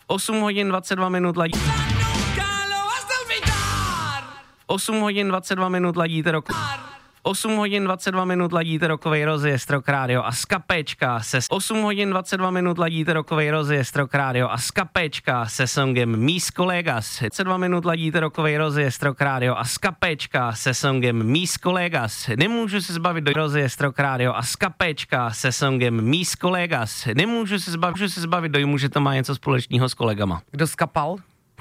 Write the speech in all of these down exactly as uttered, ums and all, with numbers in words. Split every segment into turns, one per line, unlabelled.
osm hodin dvacet dva minut ladí. osm hodin dvacet dva minut ladíte rok. osm hodin dvacet dva minut ladíte rokovej rozjezd Rock Radio a z kapéčka se osm hodin dvacet dva minut ladíte rokovej rozjezd Rock Radio a z kapéčka se songem Mis Colegas. dvacet dva minut ladíte rokovej rozjezd Rock Radio a z kapéčka se songem Mis Colegas. Nemůžu se zbavit do rozjezd Rock Radio a z kapéčka se songem Mis Colegas. Nemůžu se zbavit, můžu se zbavit dojmu, že to má něco společného s kolegama.
Kdo skapal?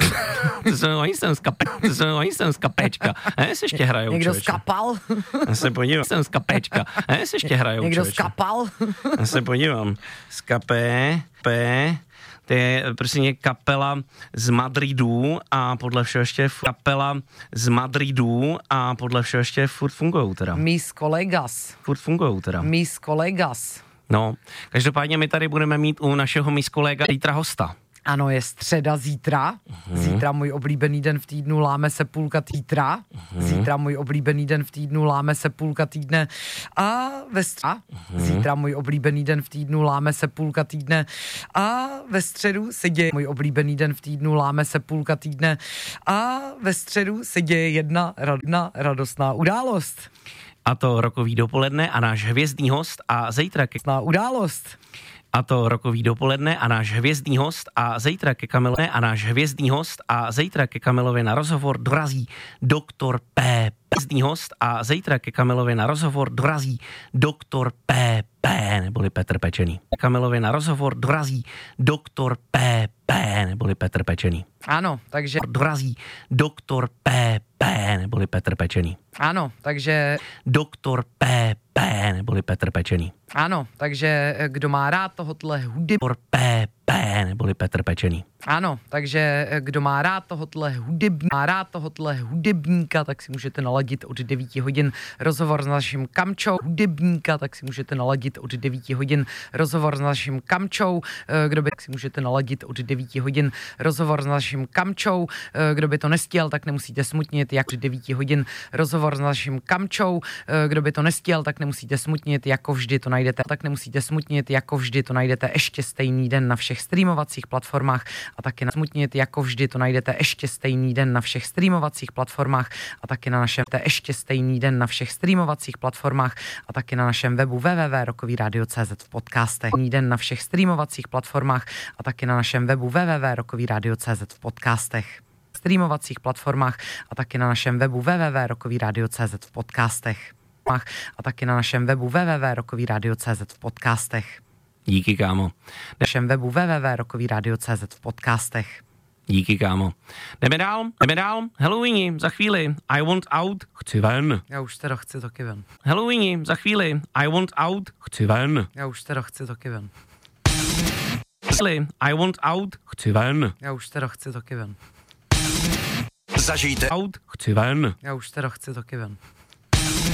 To jsem, oni jsem z kape, to jsem, oni jsem z kapéčka. Ne, se ještě hrajou,
Někdo
člověče.
skapal?
Já se podívám, jsem z kapéčka. Ne, se ještě hrajou,
Někdo
člověče.
skapal?
Já se podívám. Z kapé, P, to je prostě kapela z Madridu a podle všeho ještě kapela z Madridu a podle všeho ještě furt fungujou teda.
Mis Colegas.
Furt fungujou teda.
Mis Colegas.
No, každopádně my tady budeme mít u našeho Mis Kolega zítra hosta.
Ano, je středa zítra. Uh-huh. Zítra můj oblíbený den v týdnu, láme se půlka týtra. Uh-huh. Zítra můj oblíbený den v týdnu, láme se půlka týdne. A ve středu. Uh-huh. Zítra můj oblíbený den v týdnu, láme se půlka týdne. A ve středu se děje můj oblíbený den v týdnu, láme se půlka týdne. A ve středu se děje jedna, jedna radostná událost.
A to rokový dopoledne a náš hvězdný host a zítra ke...
událost.
A to rokový dopoledne a náš hvězdný host a zítra ke Kamilově a náš hvězdný host a zítra ke Kamilově na rozhovor dorazí doktor P. Hvězdný host a zítra ke Kamilově na rozhovor dorazí doktor P. P. neboli Petr Pečený. Kamilově na rozhovor dorazí doktor P. P. neboli Petr Pečený.
Ano, takže
dorazí doktor P. P. neboli Petr Pečený.
Ano, takže
doktor P. P. neboli Petr Pečený.
Ano, takže kdo má rád tohohle hudeb...
P. P. neboli Petr Pečený.
Ano, takže kdo má rád tohohle hudební, má rád tohohle hudebníka, tak si můžete naladit od devíti hodin rozhovor s naším Kamčou. Hudebníka, tak si můžete naladit od devíti hodin rozhovor s naším Kamčou. Kdo by, tak si můžete naladit od devíti hodin rozhovor s naším Kamčou. Kdo by to nestihl, tak nemusíte smutnit, jak od devíti hodin rozhovor s naším Kamčou. Kdo by to nestihl, tak nemusíte smutnit, jako vždy to najdete, tak nemusíte smutnit, jako vždy to najdete ještě stejný den na všech streamovacích platformách a taky na smutnit, jako vždy to najdete ještě stejný den na všech streamovacích platformách a taky na našem ještě stejný den na všech streamovacích platformách a taky na našem webu w w w tečka rokový radio tečka cé zet v podcastech. Den na všech streamovacích platformách a taky na našem webu w w w tečka rokový radio tečka cé zet v podcastech. Streamovacích platformách a taky na našem webu w w w tečka rokový radio tečka cé zet v podcastech. A taky na našem webu w w w tečka rokový radio tečka cé zet v podcastech.
Díky, kámo.
Na našem webu w w w tečka rokový radio tečka cé zet v podcastech.
Díky, kámo. Jdeme dál, jdeme dál. Halloweeni, za chvíli. I want out, chci ven.
Já už teda chci taky ven.
Halloweeni, za chvíli. I want out, chci ven.
Já už teda chci taky ven.
I want out, chci ven.
Já už teda chci taky ven.
Zažijte out, chci ven.
Já už teda chci taky ven.